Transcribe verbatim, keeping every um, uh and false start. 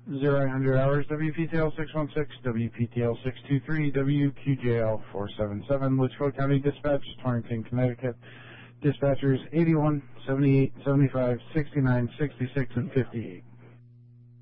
zero eight hundred hours, W P T L six one six, W P T L six two three, W Q J L four seven seven, Litchfield County Dispatch, Torrington, Connecticut. Dispatchers eighty-one, seventy-eight, seventy-five, sixty-nine, sixty-six, and fifty-eight.